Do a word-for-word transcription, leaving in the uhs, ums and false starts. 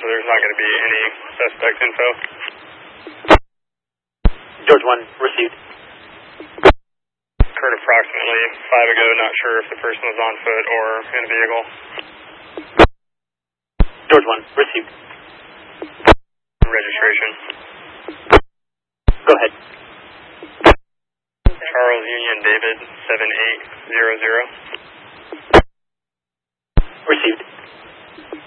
so there's not going to be any suspect info. George one, received. Occurred approximately five ago, not sure if the person was on foot or in a vehicle. George one, received. Registration. Go ahead. Charles Union David, seven eight zero zero. Received.